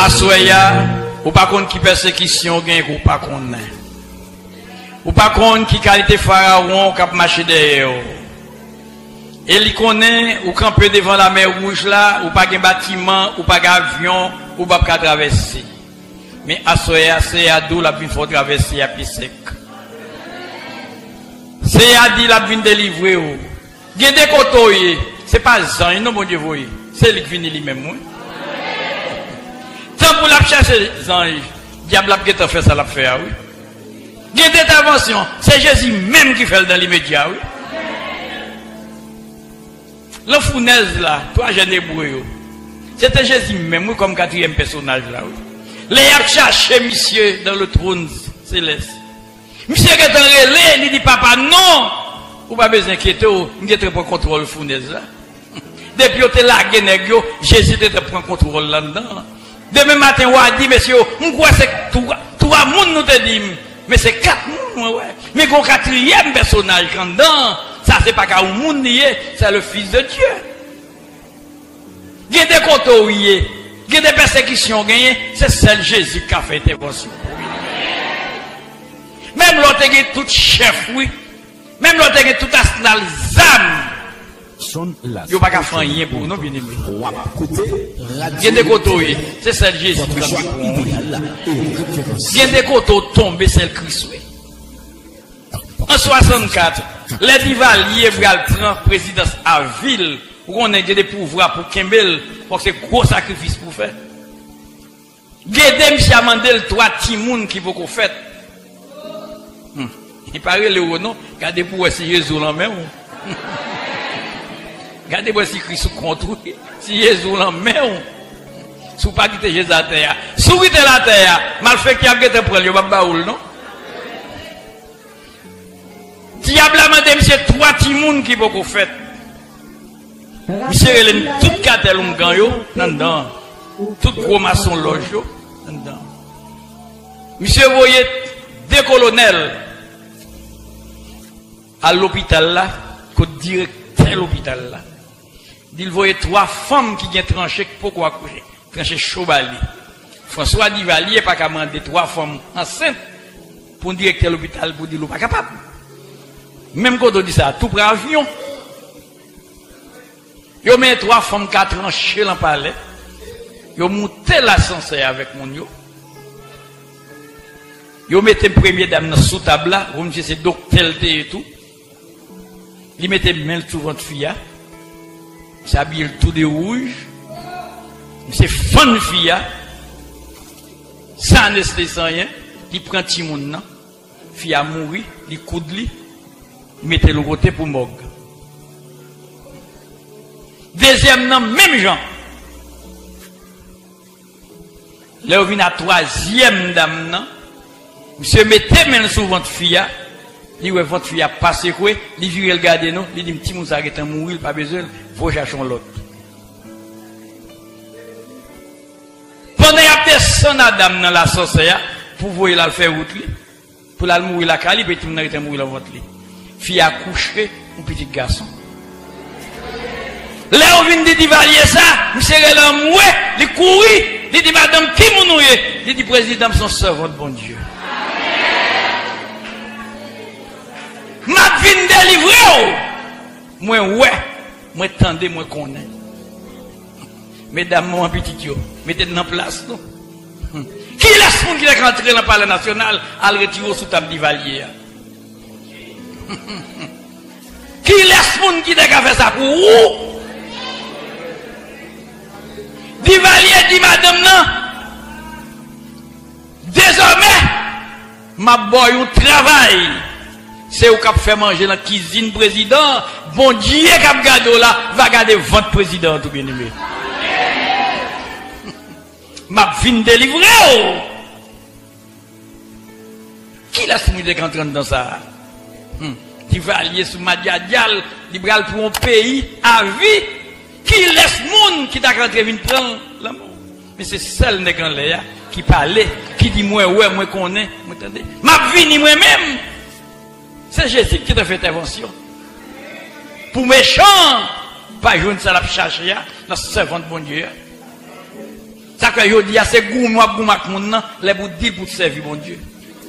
Soya, ou pas contre qui persécution gagne ou pas contre. Ou pas contre qui qualité pharaon qui a marché derrière. Et il connaît ou camper devant la mer rouge là, ou pas de bâtiment, ou pas d'avion, ou pas de traverser. Mais à Soya, c'est à d'où la vie faut traverser à pied sec. C'est à dire la vie délivrer. Il y a des côtés, c'est pas Jean, non mon Dieu, c'est lui qui vient lui-même. Tant pour la chercher, le diable a fait ça, l'a fait, oui. Il y a des interventions, c'est Jésus même qui fait dans l'immédiat, oui. Le fournaise là, toi, j'ai des bruits, c'était Jésus même, oui, comme quatrième personnage là, oui. Les a cherché, monsieur, dans le trône céleste. Monsieur qui est en relais, il dit, papa, non, ou pas besoin d'inquiéter, il est pour contrôle le fournaise là. Depuis que tu es là, Jésus te prend contrôle là-dedans. Demain matin, on a dit, monsieur, on croit que c'est trois monde nous te dit, mais c'est quatre monde, ouais. Mais qu'on quatrième personnage, quand dedans, ça c'est pas qu'un monde nié, c'est le Fils de Dieu. Il y a des côtés où il y a des persécutions gagnées, c'est celle Jésus qui a fait intervention. Même l'autre qui est tout chef, oui. Même l'autre qui est tout arsenal zam. Il n'y a pas qu'à faire rien pour nous, bien aimé. Il y a des côtés, c'est celle Jésus qui a fait. Il y a des côtés tombés, c'est le Christ. En 64, les divaliers prennent présidence à ville, où on a des pouvoirs pour Kembel, pour c'est gros sacrifice pour faire. Guédé, M. Amandel, trois timouns qui vont faire. Il paraît le non, regardez pour si Jésus l'en met. Regardez pour si Christ contre si Jésus l'en met. Si vous pas quitter Jésus à terre. Si vous quittez la terre, mal fait qu'il y a quelqu'un pour le babaoul, non? Diable a demandé, monsieur, trois timouns qui vont faire. Monsieur, il est tout cartel ou m'ganyo, dedans. Tout gros maçon loge, dedans. Monsieur, vous voyez, des colonels à l'hôpital là, que directeur de l'hôpital là. Il voyait trois femmes qui ont tranché, pourquoi accoucher? Tranché Chobali. François Divalier pas qu'à demander trois femmes enceintes pour directeur de l'hôpital pour dire pas capable. Même quand on dit ça, tout prend avion. Yo met trois femmes qui ont tranché dans le palais. Yo monté l'ascenseur avec mon yo. Yo mettez première dame sous table là, vous me dites c'est docteur et tout. Il mettait main sur votre fille. Il s'habille tout de rouge. C'est fan fille. Sans anesthésie rien. Il prend Timoun. Fille a mouru. Il coude lui. Il mettait le côté pour mog. Deuxième nom, même gens. Là, on vient à troisième dame. Monsieur mettait main sur votre fille. Il dit, votre fille a passé quoi? Il vient regarder nous. Il dit, petit moussa qui est mourir, pas besoin, faut chercher l'autre. Pendant qu'il y a personne dame dans la sorcière, pour voir la faire route, pour la mourir la cali, petit moussa qui est mourir dans votre lit. Fille a couché, un petit garçon. Là, on vient de divalier ça, monsieur là, moué, il courit, il dit, madame, qui mounou? Il dit, président, son servant de bon Dieu. Ma vie délivrée. Moi, ouais. Moi, tendez, moi, connais. Mesdames, mon petit yo, mettez dans place, non? Qui laisse mon qui est rentré dans le palais national à le retirer sous table d'Ivalier? Qui laisse mon qui a fait ça pour vous? D'Ivalier dit, madame, non? Désormais, ma boy, au travail. C'est au cap fait manger dans la cuisine président. Bon Dieu, cap gado là, va garder votre président, tout bien aimé. Ma fin délivrée. Qui l'a soumis de rentrer dans ça? Qui va allier sous Madiadial, libéral pour un pays à vie. Qui laisse moun qui t'a rentré venir prendre l'amour? Mais c'est celle de quand qui parlait, qui dit moi, ouais, moi connais, moi attendez. Ma vie moi-même. C'est Jésus qui a fait intervention. Pour méchant, pas jouer ça la chercher, la servante de bon Dieu. Ça Ça que je dis, c'est gourmand, les pour dire pour servir mon Dieu.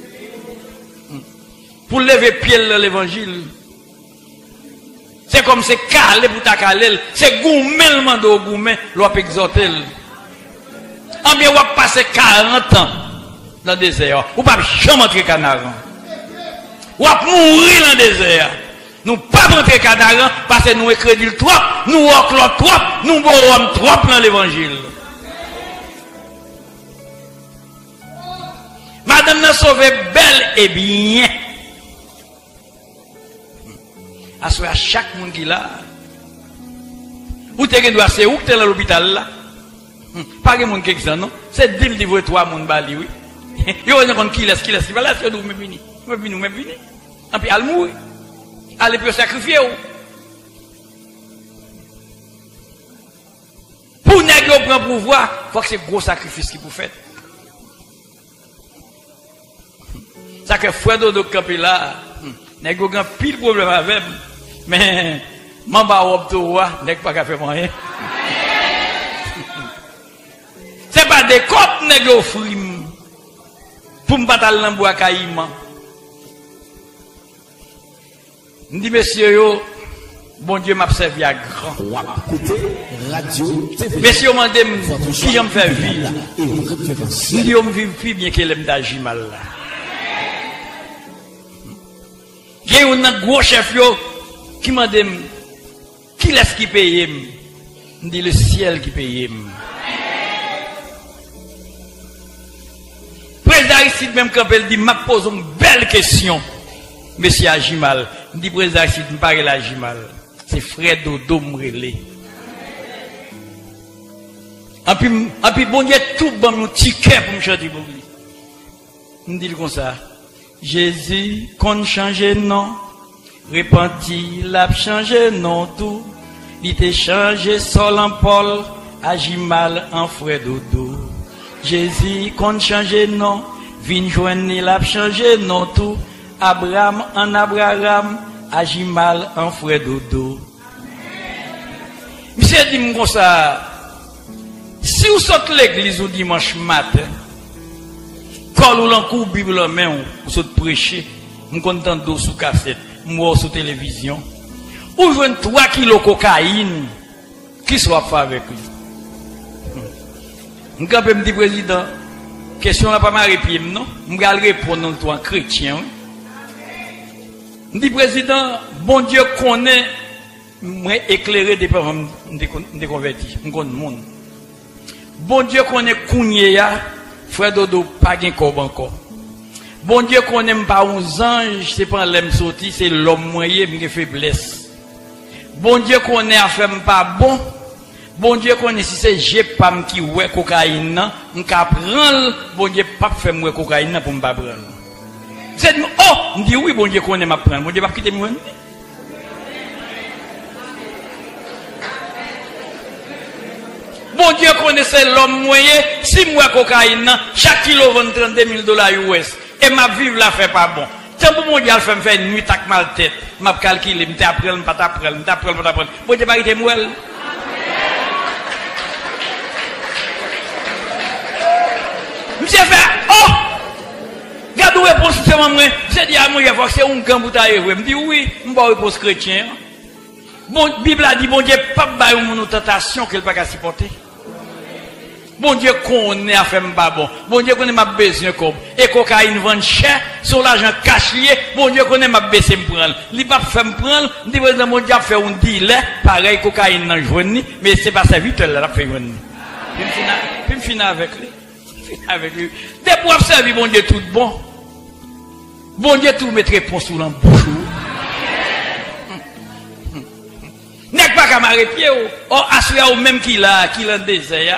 Pour lever pied dans l'évangile. C'est comme c'est calé pour ta calé. C'est gourmet le mando gourmet, l'on peut exhorter. En bien, on va passer 40 ans dans le désert. Ou pas jamais entrer Canaran. Ou va mourir dans le désert. Nous pas rentrer Canaran parce que nous écrivons trop, nous oclons trop, nous bourrons trop dans l'évangile. Madame n'a sauvé belle et bien. À chaque monde qui l'a. Ou t'es doit c'est où que t'es dans l'hôpital là? Pas de monde qui est non? C'est deal de voir toi monde bali oui. Yo on compte qui laisse va là c'est nous même vini. Même vini. En puis al mourir. Allez peut sacrifier ou. Pour nègre prendre pouvoir, faut que c'est gros sacrifice qui pour faire. Ça que frère Dodo campé là, nègre grand pile problème avec mais mamba opto nègre pas faire rien. C'est pas des copes nègre frim pour me battre dans bois caïman. Ndi messieurs yo, bon Dieu m'a servi à grand. Messieurs mandem qui me fait vivre. Ndi on vivre plus bien que l'aime d'agir mal là. Il y a un gros chef yo qui m'a dit qui est-ce qui paye? Me dit le ciel qui paye. Président ici même quand elle dit m'a pose une belle question. Monsieur agit mal. Me dit président ici me parle agit mal. C'est frère Dodo m'relé. En puis bon Dieu tout bon nous ticket pour me chanter pour lui. Me dit comme ça. Jésus, qu'on change non, repenti, l'a changé non tout, il t'a changé sol en Paul, agit mal en frère Dodo. Jésus, qu'on change non, vin joindre, l'a changé non tout, Abraham en Abraham, agit mal en frère Dodo. Monsieur dit comme ça, si vous sortez l'église au dimanche matin, quand vous l'encourez Bible en main, vous êtes prêché, vous content d'eau sous cassette, moi sous télévision, ou jouez 3 kilos de cocaïne, qui soit fait avec lui. Je me dis, président, question n'a pas ma réponse, non? Je vais répondre en chrétien. Je dis, président, bon Dieu connaît, moi éclairé des parents de convertis, je connais le monde. Bon Dieu connaît Kounyea. Frère Dodo, pas de corps encore. Bon Dieu qu'on n'aime pas aux anges, c'est pas l'aime sorti, c'est l'homme moyen qui faiblesse. Bon Dieu qu'on est à faire pas bon. Bon Dieu qu'on est si c'est j'ai pas qui ouais cocaïne, on ka prendre, bon Dieu pas faire moi cocaïne pour me pas prendre. C'est oh, on dit oui bon Dieu qu'on est m'a prendre, bon Dieu pas quitter moi. Bon Dieu connaissait l'homme moyen, si moi cocaïne, chaque kilo vend $32,000 US. Et ma vie la fait pas bon. Tant pour mon Dieu, fait me faire une nuit avec mal tête. M'a calculé, m'ta après, m'ta après. Bon Dieu pas été moi. Monsieur fait, oh! Gardez réponse c'est moi. Monsieur dit à moi, il faut que c'est un camp pour tailler. Me dit oui, m'ba réponse chrétien. Bon, Bible a dit, bon Dieu, pas bailler une tentation qu'elle pas qu'à supporter. Bon Dieu connaît à faire pas bon. Bon Dieu connaît ma besoin comme. Et cocaïne vend cher, sur l'argent caché, bon Dieu connaît ma besoin me prendre. Il pas faire me prendre, dit président mon Dieu fait un deal, pareil cocaïne dans journée, mais c'est pas ça vite là fait journée. Puis me finir avec lui. Avec lui. Des pour servir bon Dieu tout bon. Bon Dieu tout mettre réponse sur l'embouche. N'est pas qu'à marrer pied ou assurer au même qu'il a désert.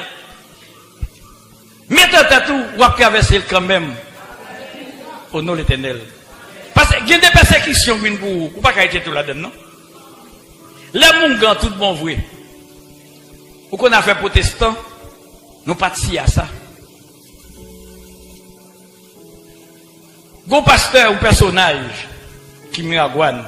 Mettez tout, ou à traverser quand même. Au nom de l'Éternel. Parce qu'il y a des persécutions qui vous ou pas qu'à être tout là-dedans, non? Les moungans, tout bon vrai. Ou qu'on a fait protestant, nous partis à ça. Gon pasteur ou personnage qui miragouane.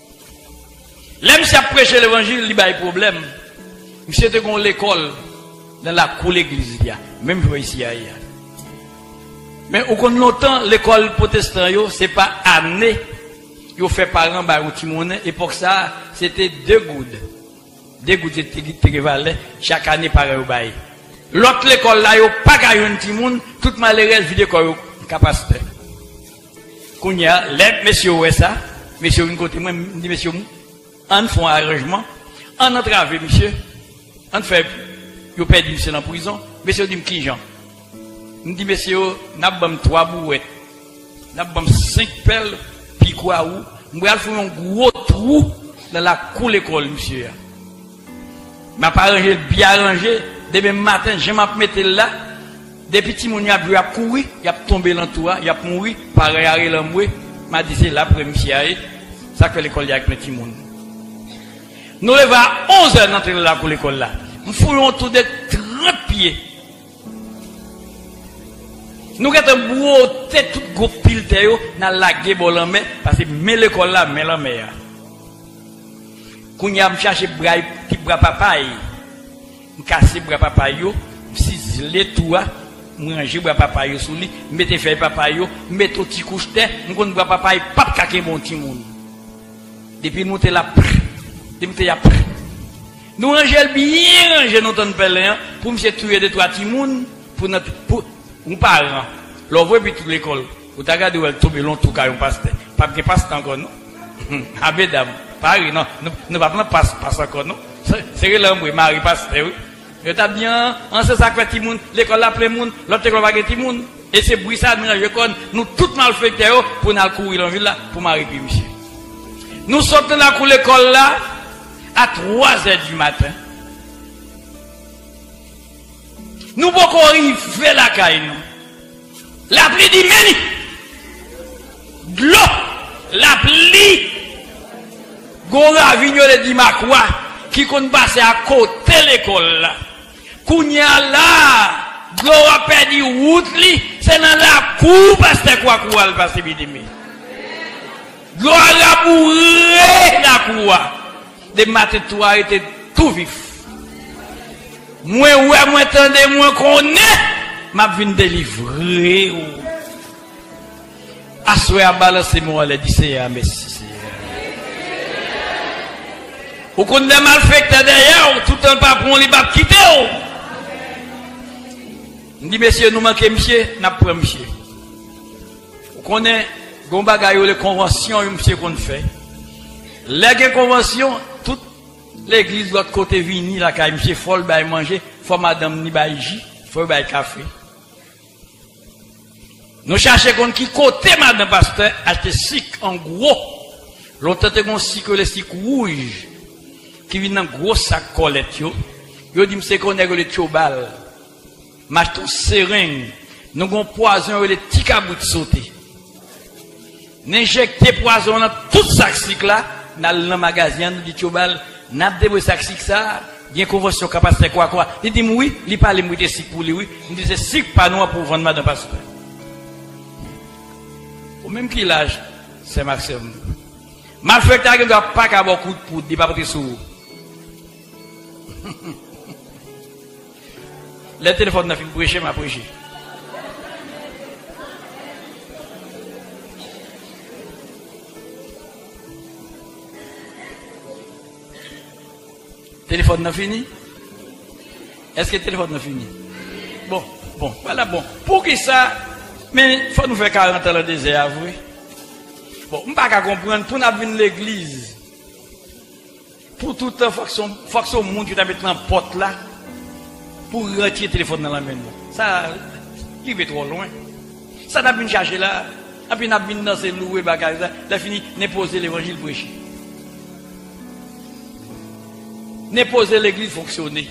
L'aime si a prêché l'évangile, il y a des problèmes. Monsieur te gon l'école dans la cour l'église, même ici ailleurs. Mais au cours de longtemps, l'école protestante, c'est pas année, ils ont fait parents, bah, ou timon, et pour ça, c'était 2 gouttes. 2 gouttes équivalent chaque année par un bail. L'autre école là, ils n'ont pas gagné un timon, toute malheureuse vidéo capacité. Qu'on y a, les messieurs, ouais, ça, messieurs, une côté, moi, dit messieurs, on fait un arrangement, on entrave, monsieur, on fait, ils perdent monsieur dans la prison, messieurs, dit qui, Jean? On dit, messieurs, n'a pas 3 bouettes, n'a pas 5 pelles, puis quoi, ou, on va faire un gros trou dans la cour de l'école, monsieur. Ma pas arrangé, bien arrangé, demain matin, je m'en mettais là, des petits moun y a courir, y a tombé dans toi, y a mouru, pareil à l'emboué, m'a dit c'est là pour monsieur, ça que l'école y a avec mes petits moun. Nous levons à 11h d'entrer là pour l'école là. Nous fouillons autour de 30 pieds. Nous avons bouté tout gros pile terre dans la gueule en main parce que mais l'école là mais la mer. Quand y a cherché petit bras papaye. On casse bras papaye yo, ciselé tout manger bras papaye sous lui, mettez feuille papaye, mettez petit couche terre, on connait bras papaye pas caquer bon petit monde. Depuis nous t'es là nous ranger bien ranger notre pèlerin pour monsieur tuer de 3 petits monde pour notre un parent. L'envoie puis toute l'école. Vous t'as regardé où elle tombe long tout carré pasteur. Pas que pasteur encore non. Ah mesdames, Paris non, ne va pas passer encore non. C'est l'homme Marie pasteur. Je t'a bien en ce sac petit monde, l'école là plein monde, l'autre école va petit monde et c'est bruit ça mélange con nous tout malfaiteurs pour nous courir en ville là pour Marie puis monsieur. Nous sortons là pour l'école là à 3h du matin. Nous pouvons arriver la caille. La pluie dit meni. De l'eau. La pluie. Gora vignole dit ma quoi. Qui compte passer à côté de l'école là. Kounya là. Gora perdu route li. C'est dans la cour parce que quoi le passe bidimi. Gora la bourré la cour. Des matins toi était tout vif. Moi ouais moi tendez moi connais m'a vinn délivrer assoyer à balancer moi les dit c'est merci ou qu'on des malfaiteurs derrière tout un pas pour les pas quitter on dit messieurs nous manquer monsieur n'a pas monsieur on connaît gon bagaille les conventions monsieur qu'on fait les conventions toute l'église de l'autre côté vini la caille monsieur folle bail manger faut madame ni bail jus faut bail café nous cherchons qu'on qui côté madame pasteur acheter sic en gros longtemps te gon sic le sic rouge qui vient dans gros sac colette yo dit c'est qu'on est le tiobal m'achète seringue nous gon poison le petit cabou de sauter n'injecter poison dans tout sac sic là dans le magasin nous dit tiobal n'a déboué sac sic ça il y a une convention capacité quoi il dit oui il parle de sic pour lui oui il dit c'est sic pas nous pour vendre madame pasteur au même qu'il âge c'est Maxime malfaiteur qui doit pas avoir beaucoup de poudre il pas porter sous le téléphone n'a fait prêcher m'a prêché téléphone n'a fini? Est-ce que le téléphone n'a fini? Bon, voilà bon. Pour qui ça? Mais il faut nous faire 40 ans dans le désert, avoué. Bon, je ne peux pas comprendre, pour nous venir à l'église, pour tout le temps, il faut que ce monde qui t'a mis dans la porte là, pour retirer le téléphone dans la main. Ça, il va trop loin. Ça n'a pas chercher là, et puis n'a pas danser, louer, bagage, là, fini, n'est poser l'évangile prêché. N'est poser l'église fonctionner.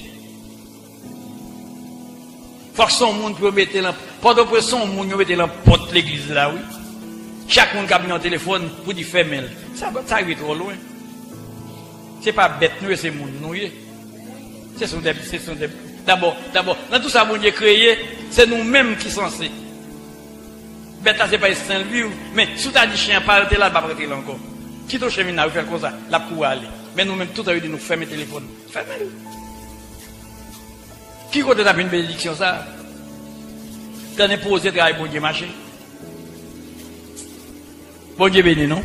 Faut que son monde peut mettre là, pendant que son monde peut mettre la porte l'église là, oui. Chaque monde qui a mis un téléphone pour dire fermer. Ça arrive trop loin. C'est pas bête, nous, c'est monde, nous. D'abord, dans tout ça, mon Dieu créé, c'est nous-mêmes qui sommes censés. Bête, c'est pas un vivre, mais si tu as dit chien, pas arrêter là, pas arrêter là encore. Qui te chemin à faire comme ça, là pour aller. Mais nous-mêmes, tout à l'heure, nous fermer le téléphone. Fermez-le. Qui côté t'as une bénédiction ça? T'en es posé travail bon Dieu marché. Bon Dieu béni, non?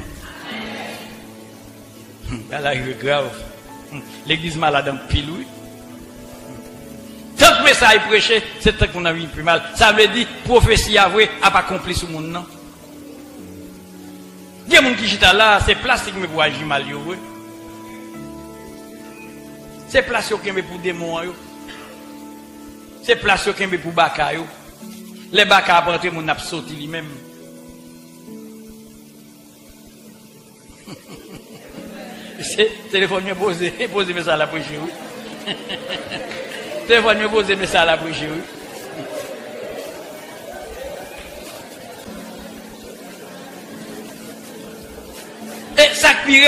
Elle arrive grave. L'église malade en pile, oui. Tant que message prêché, c'est tant qu'on a vu plus mal. Ça veut dire, prophétie avouée n'a pas accompli sur le monde, non? Il y a des gens qui sont là, c'est plastique, mais pour agir mal, oui. C'est plastique qui est pour démons, c'est plastique qui est pour baka, les baka apportent mon absorti lui-même. C'est téléphone me poser mais ça à la prêcher, oui. Téléphone me poser mais ça à la prêcher, oui. Et ça pire,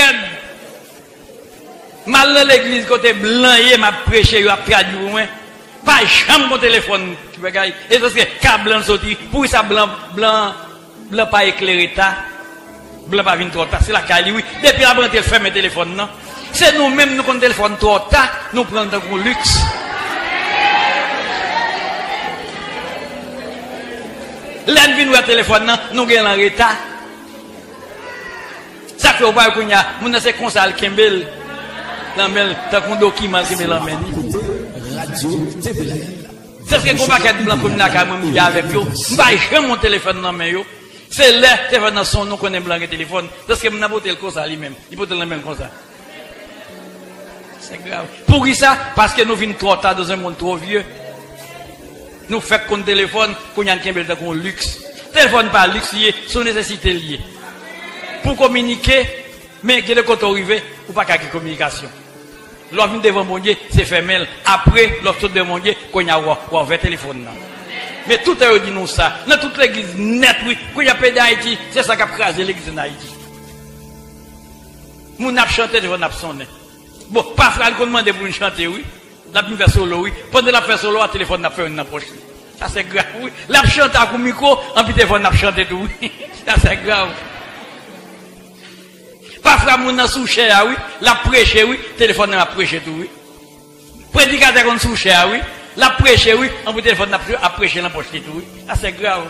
mal dans l'église côté blanc, il m'a prêché, il a traduit, pas jamais mon téléphone qui va gagner. Et parce que câble blanc sorti, pour ça blanc pas éclairé ta. Blanc pas venir trop tard, c'est la cali, oui. Depuis la branche, elle ferme le téléphone, non? C'est nous-mêmes, nous, qu'on téléphone trop tard, nous prenons un luxe. L'un vient nous téléphone, non? Nous gagnons en retard. Ça fait au bas qu'on y a, nous, c'est comme ça, le Kimbel. L'amel, t'as qu'on document qui me l'emmène. C'est ce que qu'on va faire blanc comme n'a qu'à me avec eux. Je mon téléphone dans mes yeux. C'est là, c'est dans son nom qu'on est blanc et téléphone. Parce que je n'ai pas le comme ça lui-même. Il peut le même comme ça. C'est grave. Pour qui ça? Parce que nous venons trop tard dans un monde trop vieux. Nous faisons qu'on téléphone, qu'on y a un luxe. Téléphone pas luxe lié, son nécessité liée. Pour communiquer, mais qu'il est quand on arrive, ou pas qu'à communication. L'homme devant mon Dieu, c'est fermé. Après, l'autre de mon Dieu, qu'on y a un téléphone. Mais tout est dit nous ça. Dans toute l'église nette, oui. Quand il y a pays d'Haïti, c'est ça qui a crasé l'église d'Haïti. Mon a chanté devant n'a sonné. Bon, pas frère qu'on demande pour nous chanter, oui. La plus faire solo, oui. Pendant la faire solo, le téléphone n'a fait une approche. Ça c'est grave, oui. La chante à un micro, en plus téléphone n'a chanté tout, oui. Ça c'est grave. Pas frère mon a souché, oui. La prêché, oui. Téléphone n'a prêché tout, oui. Prédicateur qu'on souché, oui. La prêche, oui, en bout de téléphone, a prêché la poche, oui. Ah, c'est grave.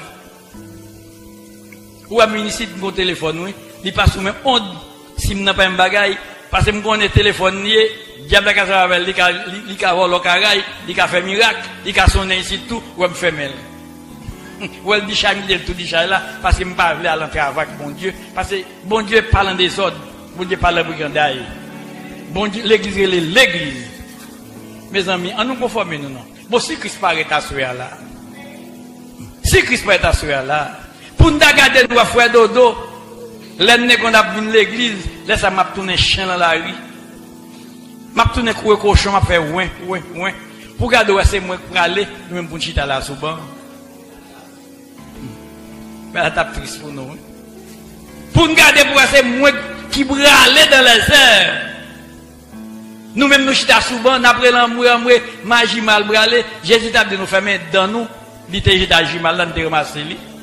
Ou à ministre mon téléphone, oui. Il passe sous même onde, si je n'ai pas un bagage, parce que je connais téléphone, diable qui a fait, il a volé le caraï, il a fait miracle, il a sonné ici tout, ou il me fait mal. Ou elle dit chamille, tout dit là, parce que je ne peux pas aller à l'entrée avec mon Dieu, parce que bon Dieu parle en désordre, bon Dieu parle en brigandaille. Bon Dieu, l'église, est l'église. Mes amis, en nous conformer, nous, non. Bon, si Christ paraît à ce là, si Christ paraît à ce là, pour nous garder nous à faire dodo, l'année qu'on a venu l'église, laisse ça m'a tourné chien dans la rue, m'a tourné courir cochon, m'a fait ouin. Pour garder où c'est moi pour aller, nous même pour chita là sous banc. Mais la tape triste pour nous. Pour nous garder pour c'est moi qui bralait dans les airs. Nous-mêmes, nous chita souvent, après l'amour, magie mal bralé, Jésus t'a dit nous fermer dans nous, dit que j'ai agi mal, là, nous t'ai ramassé.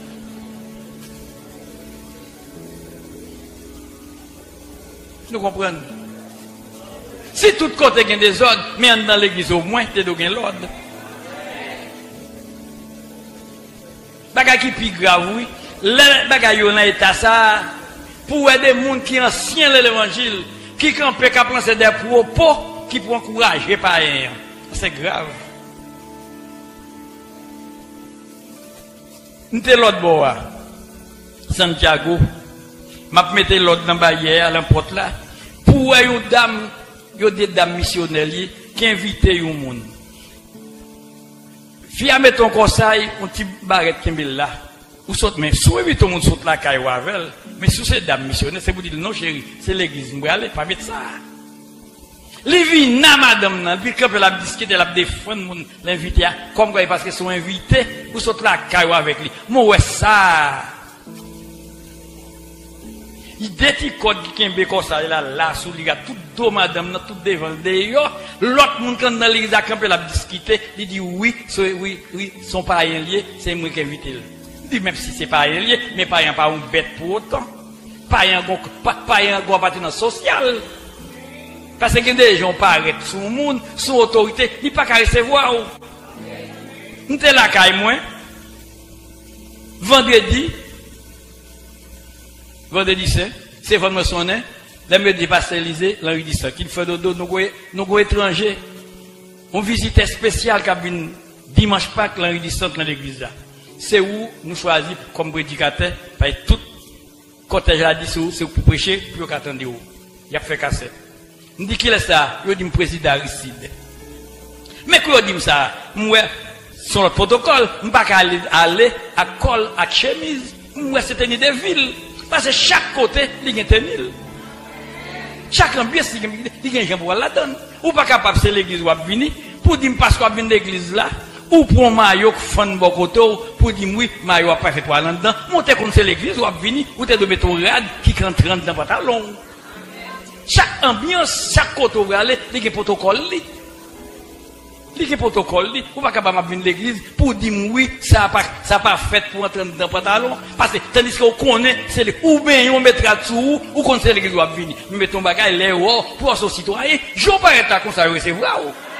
Nous comprenons. Si tout côté il y a des ordres, mais dans l'église au moins, tu as l'ordre. Bagay qui plus grave, oui. Les bagay yon a état ça, pour aider les gens qui sont anciens de l'évangile, qui campent, qui prennent des propos, qui pour encourager par rien. C'est grave. Nous sommes l'autre bois. Santiago. Je mets l'autre dans la barrière, à l'importe là. Pour une dame, il y a des dames missionnaires qui invitent les gens. Si vous mettez un conseil, un petit barrette qui est là. Ou saute, mais si vous invitez tout le monde saute la caille ou avec, mais si c'est dame missionnaire, c'est vous dire non, chérie, c'est l'église. Vous allez pas mettre ça. Les vies, madame, puis quand elle a discuté, elle a défendu l'invité, comme quoi, parce que sont invités, ou saute la caille ou avec lui. Moi, ouais, ça. Il dit code qui est comme ça, là, sous les gars, tout dos, madame, tout devant, d'ailleurs, l'autre monde, quand dans l'église, quand elle a discuté, il dit oui, son parents liés, c'est moi qui ai invité. Il dit même si c'est pas lié, mais pas un bête pour autant. Pas un gros appartenance social. Parce que des gens paraissent sous le monde, sous autorité, ils ne peuvent pas recevoir. Nous sommes là, moi. Vendredi c'est vraiment sonné. Là, me dépasse Élysée, l'Henri dit ça. Qu'il fait dodo, nous étrangers. On visite spécial qui dimanche Pâques, l'Henri dit ça dans l'église là. C'est où nous choisissons comme prédicateur, parce que tout côté là dit c'est pour prêcher, pour attendre où. Il a fait cassette. On dit qu'il est ça, il dit président Aristide. Mais quand on dit ça, moi, sur le protocole, je ne peux pas aller à col, à chemise, moi, c'est tenir des villes. Parce que chaque côté, il y a une tenue. Chaque ambiance, il y a un gens pour la donne. Ou pas capable, c'est l'église où on venir, pour dire parce qu'on vient de l'église là, ou pour un maillot qui fait un bon côté, pour dire oui, maillot n'a pas fait pour aller dedans. Montez comme c'est l'église où on venir, ou t'es de mettre au rad qui rentre dans le pantalon. Chaque ambiance, chaque côté où on aller, il y a un protocole. Il y a un protocole, ou pas capable de venir de l'église pour dire oui, ça n'a pas fait pour entrer dans le pantalon. Parce que, tandis qu'on connaît, c'est ou bien on mettra dessous, ou qu'on sait l'église où on venir. Nous mettons bagage, les hauts, pour son citoyen, je ne vais pas être comme ça, recevoir.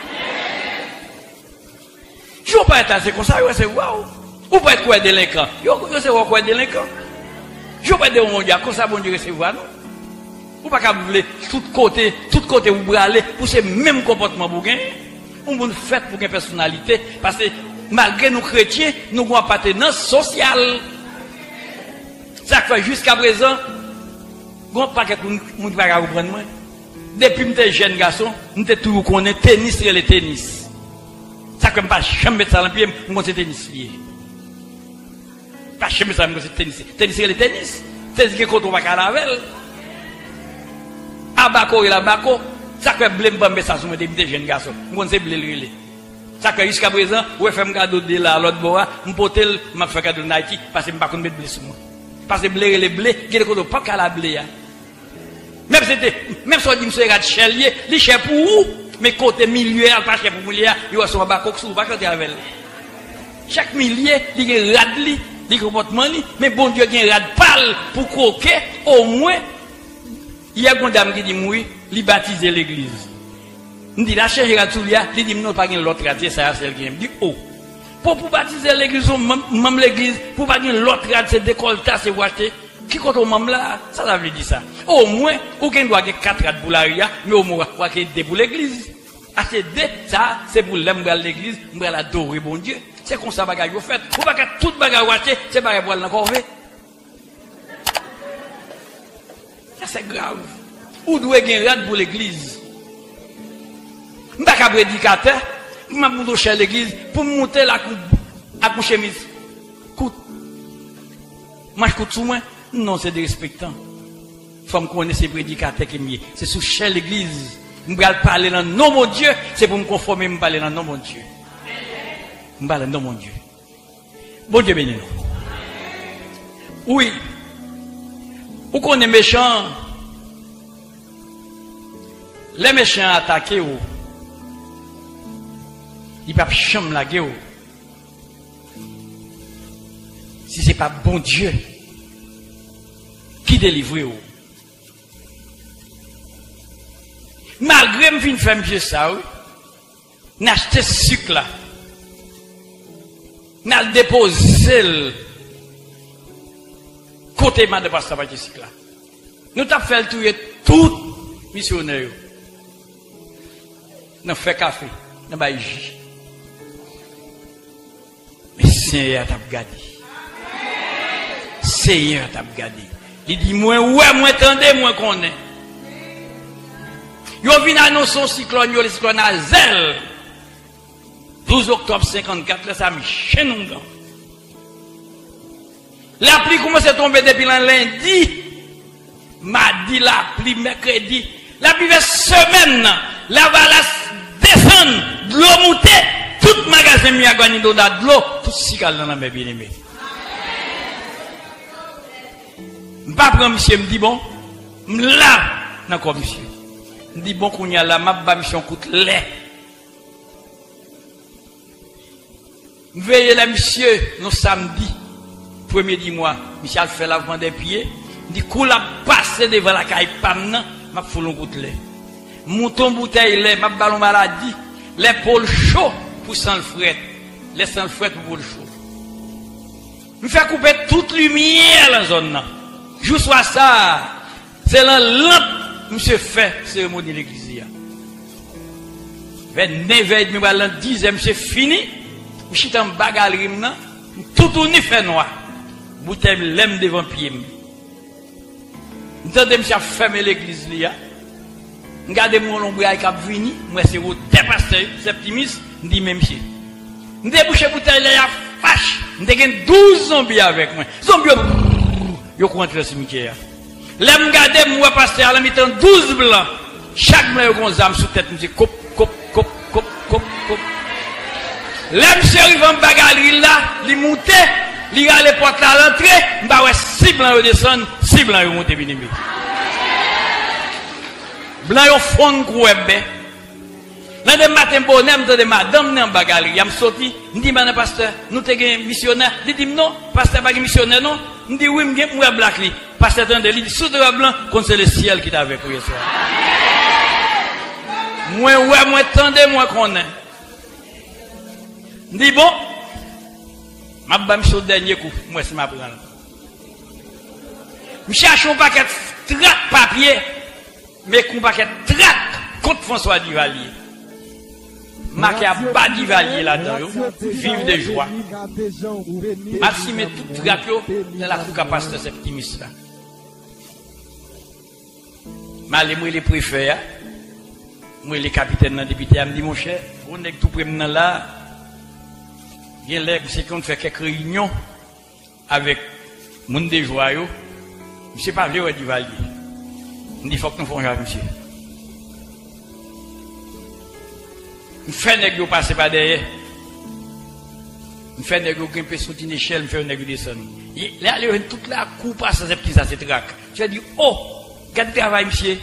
Je ne vais pas être comme ça, recevoir. Ou pas être quoi délinquant. Je sais quoi délinquant. Je ne vais pas être mon Dieu, comme ça, bon Dieu, recevoir, non. Ou pas capable, tout côté, vous pouvez aller pour ce même comportement pour gagner. On vous fait pour une personnalité, parce que malgré nous chrétiens, nous avons une appartenance sociale. Ça fait jusqu'à présent, on pas que nous ne pas comprendre moi. Depuis que j'étais jeune garçon, nous étions toujours connaît tennis et le tennis. Ça fait pas jamais ça dans pied, moi c'est tennis lié. Pas jamais ça c'est tennis. Tennis et le tennis. C'est ce qu'on va caravel. Abaco et l'abaco. Ça fait blé m'bambe ça sur des jeunes garçons. Moi c'est blé le. Ça fait jusqu'à présent, ouais fait me cadeau de là l'autre bois, m'potel m'a fait cadeau Nike parce que m'pas connait blé sur moi. Parce que blé les blé, qui est pas qu'à la blé. Même si on dit monsieur rat chelier, li cher pour où? Mais côté milieu, pas cher pour milieu, il va sur bac sous pas quand avec. Chaque millier, il est rad li, il comportement li, mais bon Dieu qui rad pâle pour croquer au moins. Il y a une dame qui dit oui, il baptise l'église. On dit la chère Ratoulia, il dit non, pas l'autre radier, ça c'est elle qui me dit oh. Pour baptiser l'église, même l'église, pour pas l'autre radier, c'est décolleté, c'est waté. Qui compte au même là, ça veut dire ça. Au moins, aucun doit avoir 4 radiers pour l'aria, mais au moins, il y a 2 pour l'église. À ces 2, ça, c'est pour l'aimer l'église, pour l'adorer, bon Dieu. C'est comme ça, bagage, vous faites. Pour pas que tout bagage waté, c'est bagage pour l'encore fait. C'est grave. Ou doit gagner rad pour l'église. Je ne suis pas prédicateur, je suis chez l'église pour monter la coupe à chemise. Coute. Moi je coûte sous moi. Non, c'est des respectants. Il faut me connaître ces prédicateurs qui m'y. C'est sous chez l'église. Je vais parler dans le nom de Dieu, c'est pour me conformer, je parler dans le nom de Dieu. Je parle dans le nom de Dieu. Bon Dieu béni nous. Oui. Ou qu'on est méchant, les méchants attaquent, ils ne peuvent jamais la guerre. Si ce n'est pas bon Dieu qui délivre. Malgré que je fais mieux ça, je acheté ce sucre là, je déposé côté de pasteur Baptiste là. Nous avons fait tuer tout missionnaire. Nous avons fait café, nous avons jus. Mais Seigneur t'a gardé. Seigneur t'a gardé. Il dit moi ouais moi attendez moi connais. Yo vinn annoncer un cyclone, le cyclone Azel. 12 octobre 54 là ça me chaîne dedans. La pluie commence à tomber depuis lundi, mardi, la pluie, mercredi. La pluie fait semaine, la valasse descend, de l'eau montée, tout magasin mis à gagner de l'eau, tout si calme dans la mer bien aimé. Je ne pas prendre monsieur, me dit bon, là, d'accord monsieur. Je dis bon qu'on y a là, ma mission coûte lait. Veillez là monsieur, nous samedi. Premier du mois, Michel fait lavement des pieds. Du coup, la passe devant la caille pamna, m'a foulé un goût de lait. Mouton bouteille lait, m'a ballon maladie. L'épaule chaud pour sans le fret. laissant le fouet pour le chaud. Je fais couper toute lumière dans la zone. Je sois ça. C'est la lampe, monsieur fait cérémonie de l'église. Vers 9h30, le 10h, c'est fini. Je suis en bagarre, tout tourné fait noir. Bouteille l'aime devant pied. Entendez, monsieur, fermer l'église. Regardez mon ombrage qui a venu. Moi, c'est au pasteur, Septimus. Je dis, même monsieur. Je débouche bouteille là, il fâche. Je 12 zombies avec moi. Zombies, ils rentrent le cimetière. Là, je regarde, moi, pasteur, là, mettant 12 blancs. Chaque blanc, il a une sous tête, monsieur, cop. Là, monsieur arrive en bagarre là, il monte, il a les portes à l'entrée, bah ouais, 6 blancs descendent, 6 blancs montent venir. Blanc yo fond kouebe. Là de matin bonhomme de madame en bagarre, il a sorti, il dit madame pasteur, nous te gen missionnaire, il dit non, pasteur pas missionnaire non, il dit oui, moi black li. Pasteur tande il dit sous de blanc, comme c'est le ciel qui t'a avec pour soir. Moi, ouais, moi, tendez, moi, qu'on est. Dis bon, ma bam sur le dernier coup, moi, c'est ma prendre. Je cherche un paquet de trac papier, mais un paquet de trac contre François Duvalier. Marqué à bas Duvalier là-dedans, vive de joie. Merci, mais tout trac, dans la coupe à pasteur Septimus là. Malé, moi, les préfets, moi, les capitaines dans député, me dit, mon cher, on est tout près là. Il y a l'air, c'est qu'on fait quelques réunions avec monde des joyaux. Je ne sais pas, vieux du Valier. Il dit, il faut que nous fassions ça, monsieur. Je fais un nègre passer par derrière. Je fais un nègre qui peut sauter une échelle, je fais un nègre descendre. Là, il y a toute la coupe à ces petits à cette traque. Je dis, oh, quel travail, monsieur.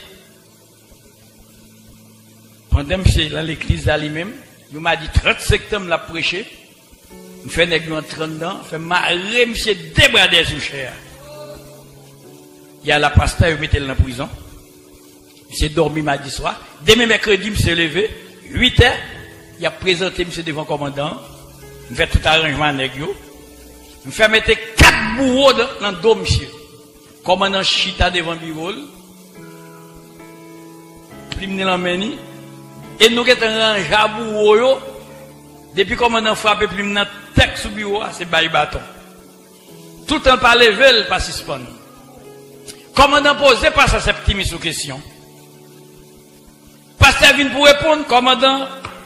Pendant monsieur, dans l'église là lui-même, il m'a dit 30 septembre l'a prêché. Il fait nègre en 30 ans, fait marrer monsieur débradé sous chair. Il y a la pasteur, il mettait dans la prison. Monsieur dormi mardi soir. Demain mercredi, monsieur levé, 8h, il a présenté monsieur devant le commandant. Il fait tout arrangement nègre. Il fait mettre 4 bourreaux dans le dos monsieur. Commandant chita devant le bureau. Puis il m'a emmené. Et nous qui sommes en jabou, depuis qu'on a frappé plus de texte sous bureau, c'est bail bâton. Tout en pas levé, pas suspendre. Commandant posé pas sa Septimus sous question. Pasteur vient pour répondre, commandant,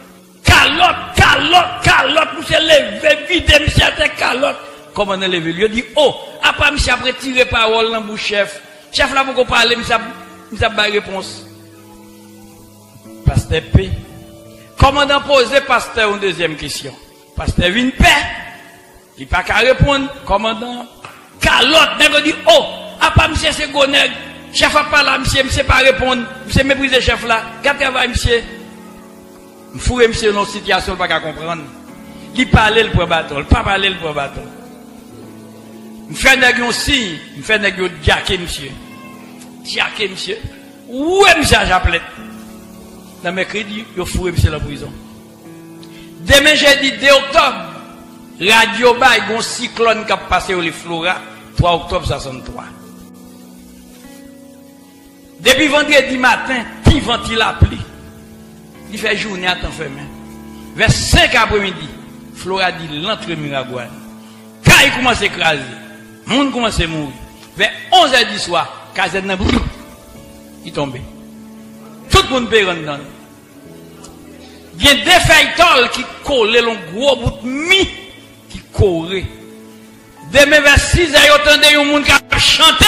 calotte, monsieur levé, vide, monsieur tête calotte. Commandant levé, lui dit, oh, après monsieur après tirer parole dans bouche chef. Chef là, pour parler, monsieur a pas réponse. Pasteur P. Commandant posé pasteur une deuxième question. Pasteur vient paix. Il n'a pas qu'à répondre. Commandant, calotte, nègre dit, oh, après monsieur c'est gonègue. Chef a pas là, monsieur pas répondre. Monsieur méprisé chef là. Quel travail, monsieur? Fourré monsieur dans une situation, pas qu'à comprendre. Il parlait le point bâton, il pas parler le point bâton. Il fait nègre aussi, il fait nègre diaké, monsieur. Diaké, monsieur. Où est monsieur Japlet? Dans mercredi, il faut monsieur la prison. Demain, jeudi 2 octobre, Radio Ba, il y a un cyclone qui a passé au Flora, 3 octobre 63. Depuis vendredi matin, qui ventile la pluie. Il fait journée à temps fermé. Vers 5 après-midi, Flora dit l'entre-Miragouane. Quand il commence à écraser, le monde commence à mourir. Vers 11h du soir, Kazen il tombe. Tout le monde peut rentrer. Il y a des feuilles qui collent le gros bout de mi qui corraient. Demain vers 6h, il y a un monde qui a chanté.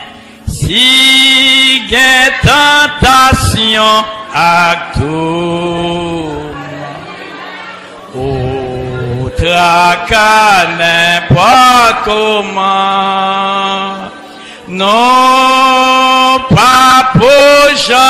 Si il y a tentation à tout, au tracas n'importe comment, non pas pour